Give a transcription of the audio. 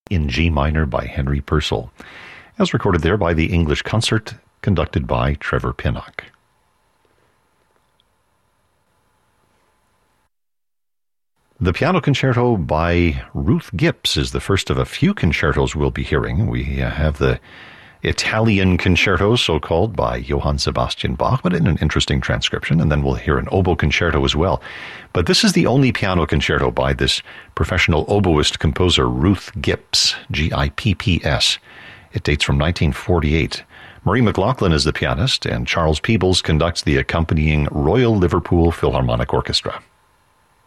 in G minor by Henry Purcell, as recorded there by the English Concert, conducted by Trevor Pinnock. The Piano Concerto by Ruth Gips is the first of a few concertos we'll be hearing. We have the Italian Concerto, so-called, by Johann Sebastian Bach, but in an interesting transcription, and then we'll hear an oboe concerto as well. But this is the only piano concerto by this professional oboist composer, Ruth Gips, Gipps. It dates from 1948. Marie McLaughlin is the pianist, and Charles Peebles conducts the accompanying Royal Liverpool Philharmonic Orchestra.